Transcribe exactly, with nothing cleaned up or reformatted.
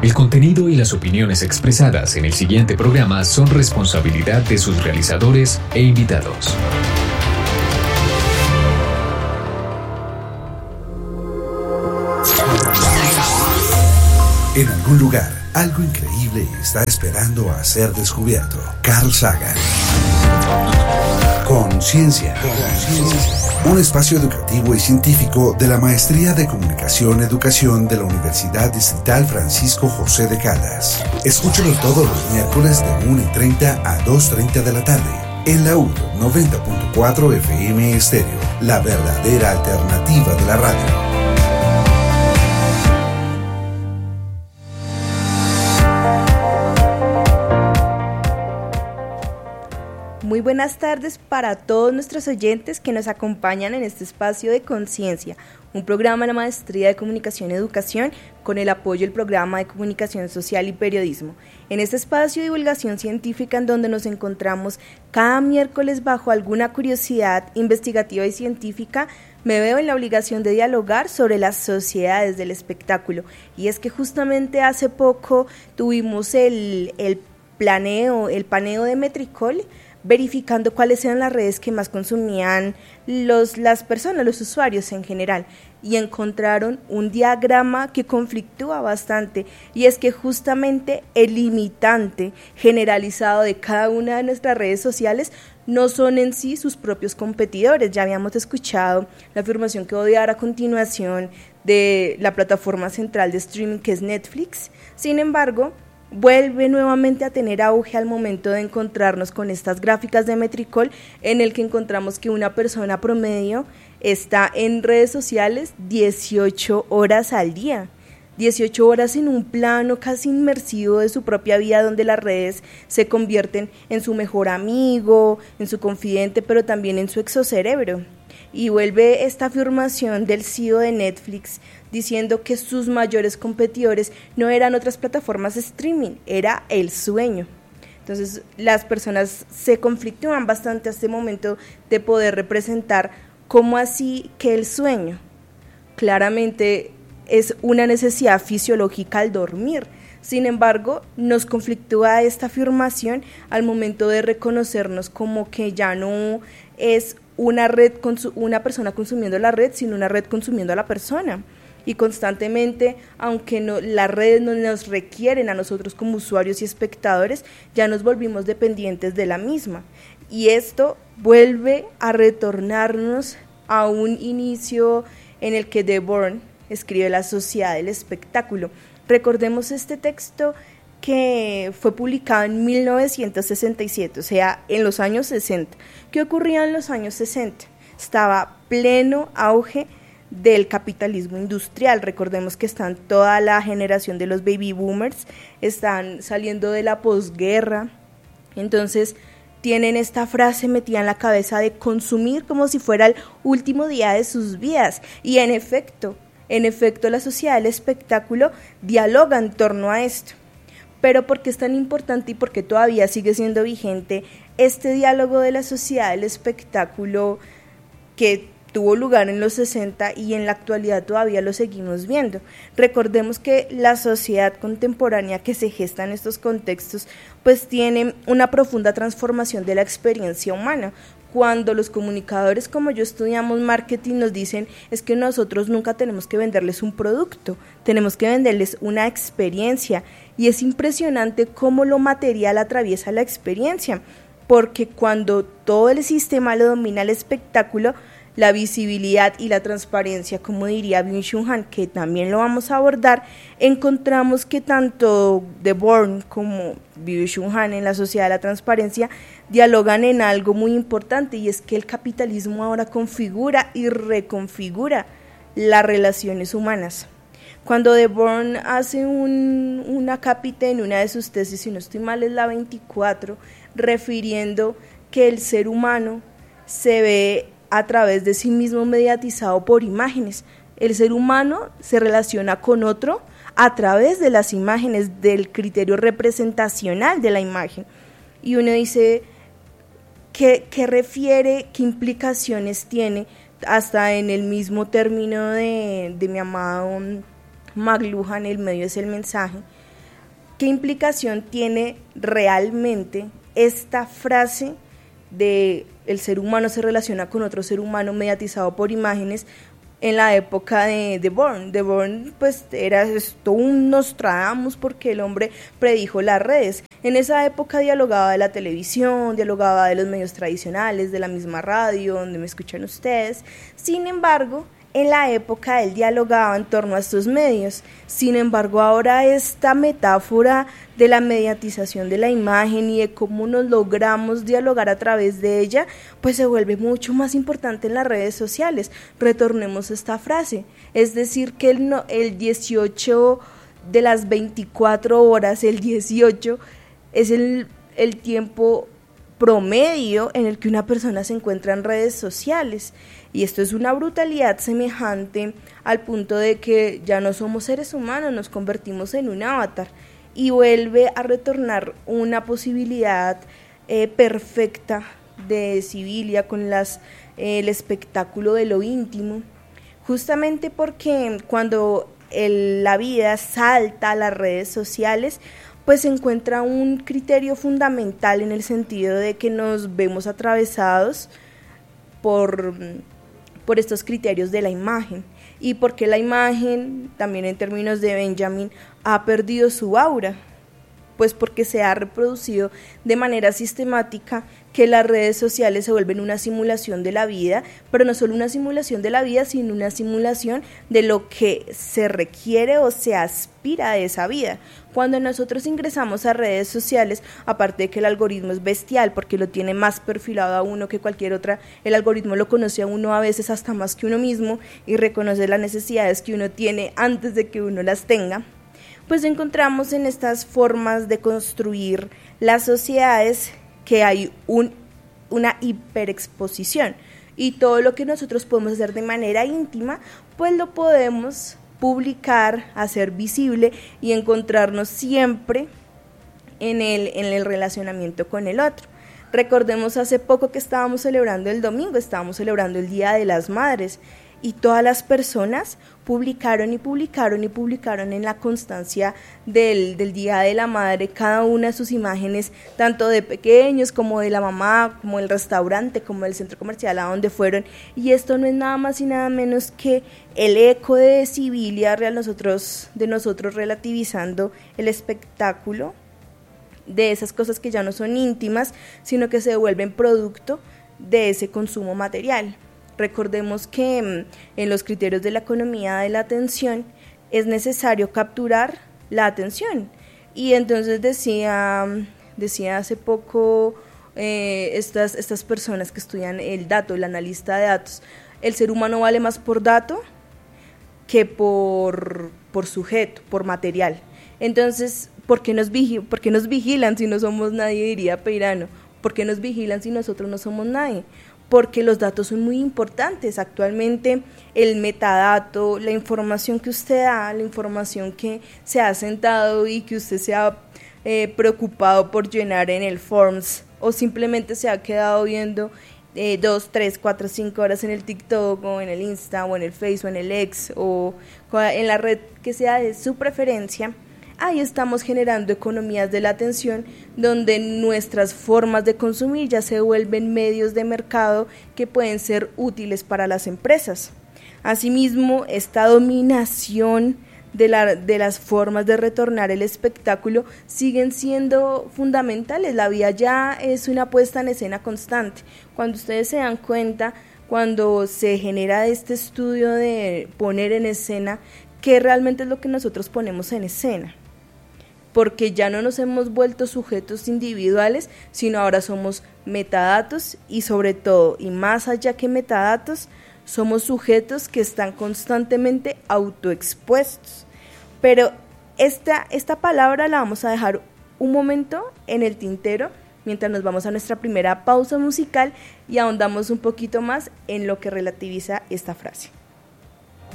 El contenido y las opiniones expresadas en el siguiente programa son responsabilidad de sus realizadores e invitados. En algún lugar, algo increíble está esperando a ser descubierto. Carl Sagan. Conciencia. Un espacio educativo y científico de la Maestría de Comunicación y Educación de la Universidad Distrital Francisco José de Caldas. Escúchalo todos los miércoles de una y treinta a dos y treinta de la tarde. En la U noventa punto cuatro F M Estéreo, la verdadera alternativa de la radio. Muy buenas tardes para todos nuestros oyentes que nos acompañan en este espacio de Conciencia, un programa de la Maestría de Comunicación y Educación con el apoyo del Programa de Comunicación Social y Periodismo. En este espacio de divulgación científica en donde nos encontramos cada miércoles bajo alguna curiosidad investigativa y científica, me veo en la obligación de dialogar sobre las sociedades del espectáculo. Y es que justamente hace poco tuvimos el, el planeo, el paneo de Metricol, verificando cuáles eran las redes que más consumían los, las personas, los usuarios en general, y encontraron un diagrama que conflictúa bastante, y es que justamente el limitante generalizado de cada una de nuestras redes sociales no son en sí sus propios competidores. Ya habíamos escuchado la afirmación que voy a dar a continuación de la plataforma central de streaming que es Netflix. Sin embargo, vuelve nuevamente a tener auge al momento de encontrarnos con estas gráficas de Metricol, en el que encontramos que una persona promedio está en redes sociales dieciocho horas al día, dieciocho horas en un plano casi inmersivo de su propia vida, donde las redes se convierten en su mejor amigo, en su confidente, pero también en su exocerebro. Y vuelve esta afirmación del C E O de Netflix diciendo que sus mayores competidores no eran otras plataformas de streaming, era el sueño. Entonces las personas se conflictúan bastante a este momento de poder representar cómo así que el sueño claramente es una necesidad fisiológica al dormir. Sin embargo, nos conflictúa esta afirmación al momento de reconocernos como que ya no es una red, una persona consumiendo la red, sino una red consumiendo a la persona. Y constantemente, aunque no, las redes no nos requieren a nosotros como usuarios y espectadores, ya nos volvimos dependientes de la misma. Y esto vuelve a retornarnos a un inicio en el que De Born escribe La Sociedad del Espectáculo. Recordemos este texto que fue publicado en mil novecientos sesenta y siete, o sea, en los años sesenta. ¿Qué ocurría en los años sesenta? Estaba pleno auge del capitalismo industrial. Recordemos que están toda la generación de los baby boomers, están saliendo de la posguerra, entonces tienen esta frase metida en la cabeza de consumir como si fuera el último día de sus vidas, y en efecto, en efecto la sociedad del espectáculo dialoga en torno a esto. Pero ¿por qué es tan importante y por qué todavía sigue siendo vigente este diálogo de la sociedad del espectáculo que tuvo lugar en los sesenta y en la actualidad todavía lo seguimos viendo? Recordemos que la sociedad contemporánea que se gesta en estos contextos pues tiene una profunda transformación de la experiencia humana. Cuando los comunicadores como yo estudiamos marketing nos dicen es que nosotros nunca tenemos que venderles un producto, tenemos que venderles una experiencia, y es impresionante cómo lo material atraviesa la experiencia, porque cuando todo el sistema lo domina el espectáculo, la visibilidad y la transparencia, como diría Byung-Chul Han, que también lo vamos a abordar, encontramos que tanto De Born como Byung-Chul Han en La Sociedad de la Transparencia dialogan en algo muy importante, y es que el capitalismo ahora configura y reconfigura las relaciones humanas. Cuando De Born hace un, un acápite en una de sus tesis, si no estoy mal es la veinticuatro, refiriendo que el ser humano se ve a través de sí mismo mediatizado por imágenes. El ser humano se relaciona con otro a través de las imágenes, del criterio representacional de la imagen. Y uno dice, ¿qué, qué refiere, qué implicaciones tiene? Hasta en el mismo término de, de mi amado McLuhan, el medio es el mensaje, ¿qué implicación tiene realmente esta frase de el ser humano se relaciona con otro ser humano mediatizado por imágenes en la época de, de Bourne? De Bourne pues era esto un Nostradamus porque el hombre predijo las redes. En esa época dialogaba de la televisión, dialogaba de los medios tradicionales, de la misma radio donde me escuchan ustedes. Sin embargo, en la época él dialogaba en torno a estos medios. Sin embargo, ahora esta metáfora de la mediatización de la imagen y de cómo nos logramos dialogar a través de ella, pues se vuelve mucho más importante en las redes sociales. Retornemos a esta frase, es decir, que el, no, el dieciocho de las veinticuatro horas, el dieciocho, es el, el tiempo promedio en el que una persona se encuentra en redes sociales. Y esto es una brutalidad semejante al punto de que ya no somos seres humanos, nos convertimos en un avatar, y vuelve a retornar una posibilidad eh, perfecta de civilia con las, eh, el espectáculo de lo íntimo, justamente porque cuando el, la vida salta a las redes sociales, pues se encuentra un criterio fundamental en el sentido de que nos vemos atravesados por, por estos criterios de la imagen, y porque la imagen, también en términos de Benjamin, ha perdido su aura, pues porque se ha reproducido de manera sistemática que las redes sociales se vuelven una simulación de la vida, pero no solo una simulación de la vida, sino una simulación de lo que se requiere o se aspira de esa vida. Cuando nosotros ingresamos a redes sociales, aparte de que el algoritmo es bestial porque lo tiene más perfilado a uno que cualquier otra, el algoritmo lo conoce a uno a veces hasta más que uno mismo y reconoce las necesidades que uno tiene antes de que uno las tenga, pues encontramos en estas formas de construir las sociedades que hay un, una hiperexposición, y todo lo que nosotros podemos hacer de manera íntima, pues lo podemos publicar, hacer visible y encontrarnos siempre en el, en el relacionamiento con el otro. Recordemos hace poco que estábamos celebrando el domingo, estábamos celebrando el Día de las Madres, y todas las personas publicaron y publicaron y publicaron en la constancia del, del Día de la Madre, cada una de sus imágenes, tanto de pequeños como de la mamá, como del restaurante, como del centro comercial a donde fueron, y esto no es nada más y nada menos que el eco de civilia de nosotros, de nosotros relativizando el espectáculo de esas cosas que ya no son íntimas, sino que se vuelven producto de ese consumo material. Recordemos que en los criterios de la economía de la atención es necesario capturar la atención, y entonces decía, decía hace poco eh, estas, estas personas que estudian el dato, el analista de datos, el ser humano vale más por dato que por, por sujeto, por material. Entonces, ¿por qué nos vigi- por qué nos vigilan si no somos nadie? Diría Peirano. ¿Por qué nos vigilan si nosotros no somos nadie? Porque los datos son muy importantes. Actualmente el metadato, la información que usted da, la información que se ha sentado y que usted se ha eh, preocupado por llenar en el Forms, o simplemente se ha quedado viendo eh, dos, tres, cuatro, cinco horas en el TikTok o en el Insta o en el Facebook o en el X o en la red que sea de su preferencia, ahí estamos generando economías de la atención, donde nuestras formas de consumir ya se vuelven medios de mercado que pueden ser útiles para las empresas. Asimismo, esta dominación de, la, de las formas de retornar el espectáculo siguen siendo fundamentales. La vida ya es una puesta en escena constante. Cuando ustedes se dan cuenta, cuando se genera este estudio de poner en escena, ¿qué realmente es lo que nosotros ponemos en escena? Porque ya no nos hemos vuelto sujetos individuales, sino ahora somos metadatos, y sobre todo, y más allá que metadatos, somos sujetos que están constantemente autoexpuestos. Pero esta, esta palabra la vamos a dejar un momento en el tintero mientras nos vamos a nuestra primera pausa musical y ahondamos un poquito más en lo que relativiza esta frase.